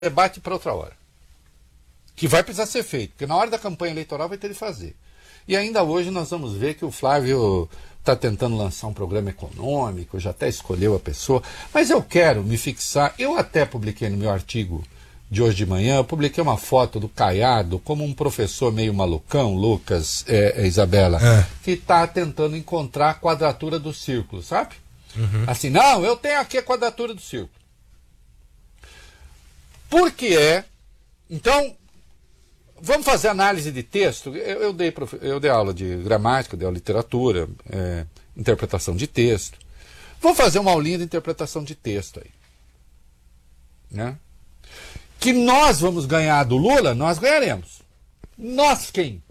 debate para outra hora. Que vai precisar ser feito, porque na hora da campanha eleitoral vai ter de fazer. E ainda hoje nós vamos ver que o Flávio está tentando lançar um programa econômico, já até escolheu a pessoa, mas eu quero me fixar, eu até publiquei no meu artigo de hoje de manhã, eu publiquei uma foto do Caiado como um professor meio malucão, Lucas, Isabela, que está tentando encontrar a quadratura do círculo, sabe? Uhum. Assim, não, eu tenho aqui a quadratura do círculo. Por que é? Então, vamos fazer análise de texto. Eu dei aula de gramática, dei aula de literatura, interpretação de texto. Vamos fazer uma aulinha de interpretação de texto aí. Né? Que nós vamos ganhar do Lula, nós ganharemos. Nós quem?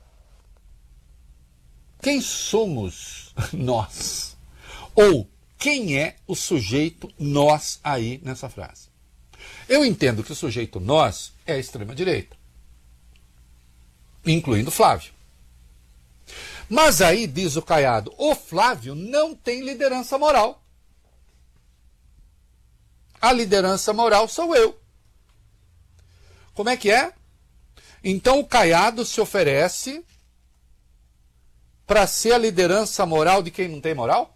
Quem somos nós? Ou quem é o sujeito nós aí nessa frase? Eu entendo que o sujeito nós é a extrema-direita, incluindo Flávio. Mas aí diz o Caiado, o Flávio não tem liderança moral. A liderança moral sou eu. Como é que é? Então o Caiado se oferece para ser a liderança moral de quem não tem moral?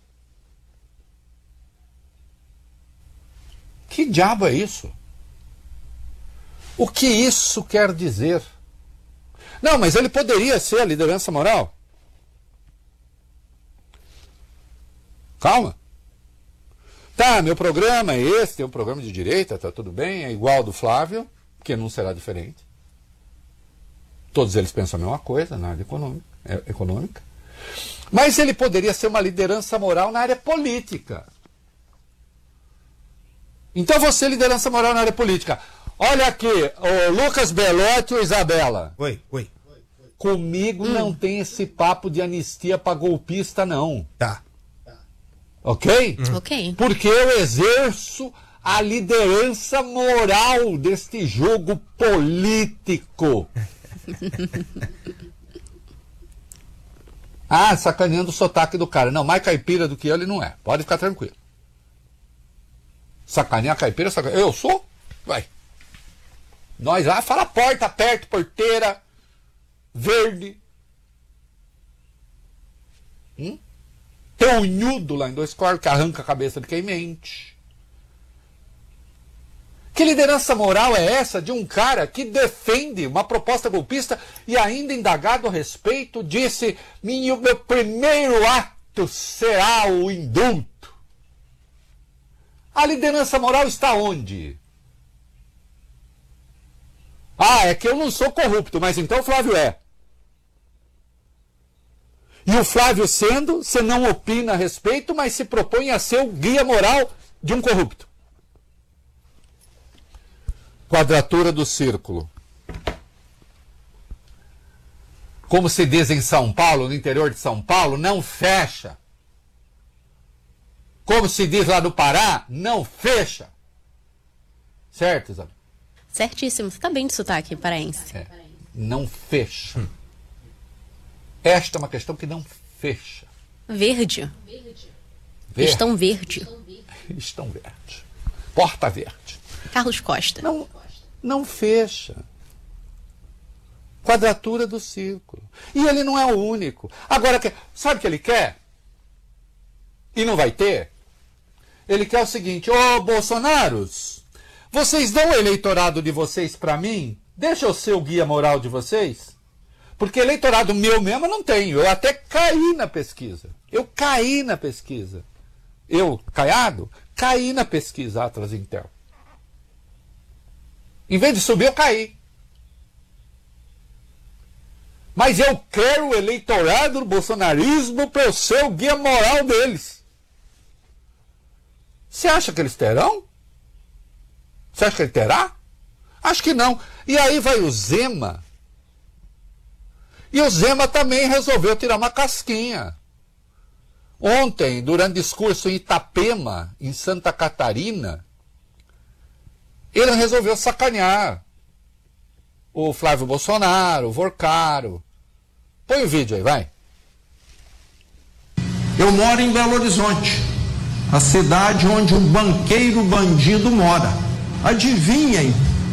Que diabo é isso? O que isso quer dizer? Não, mas ele poderia ser a liderança moral. Calma. Tá, meu programa é esse, é um programa de direita, tá tudo bem, é igual ao do Flávio, que não será diferente. Todos eles pensam a mesma coisa na área econômica. Mas ele poderia ser uma liderança moral na área política. Então você, liderança moral na área política. Olha aqui, o Lucas Belotti e Isabela. Oi. Comigo não tem esse papo de anistia para golpista, não. Tá. Ok? Ok. Porque eu exerço a liderança moral deste jogo político. Sacaneando o sotaque do cara. Não, mais caipira do que ele não é. Pode ficar tranquilo. Sacanear caipira, sacanear. Eu sou? Vai. Nós lá, fala porta, perto, porteira, verde. Tem um unhudo lá em Dois Corvos que arranca a cabeça de quem mente. Que liderança moral é essa de um cara que defende uma proposta golpista e ainda indagado a respeito disse: meu primeiro ato será o indulto. A liderança moral está onde? É que eu não sou corrupto, mas então o Flávio é. E o Flávio sendo, você não opina a respeito, mas se propõe a ser o guia moral de um corrupto. Quadratura do círculo. Como se diz em São Paulo, no interior de São Paulo, não fecha. Como se diz lá no Pará, não fecha. Certo, Isabel? Certíssimo. Você tá bem de sotaque paraense. Não fecha. Esta é uma questão que não fecha. Verde. Estão verde. Estão verde. Porta verde. Carlos Costa. Não fecha. Quadratura do círculo. E ele não é o único. Agora, sabe o que ele quer? E não vai ter? Ele quer o seguinte: Bolsonaros, vocês dão o eleitorado de vocês para mim? Deixa eu ser o guia moral de vocês? Porque eleitorado meu mesmo eu não tenho. Eu até caí na pesquisa. Eu, Caiado, caí na pesquisa Atlas Intel. Em vez de subir, eu caí. Mas eu quero o eleitorado do bolsonarismo para eu ser o guia moral deles. Você acha que eles terão? Você acha que ele terá? Acho que não. E aí vai o Zema. E o Zema também resolveu tirar uma casquinha. Ontem, durante discurso em Itapema, em Santa Catarina, ele resolveu sacanear o Flávio Bolsonaro, o Vorcaro. Põe o vídeo aí, vai. Eu moro em Belo Horizonte, a cidade onde o banqueiro bandido mora. Adivinhem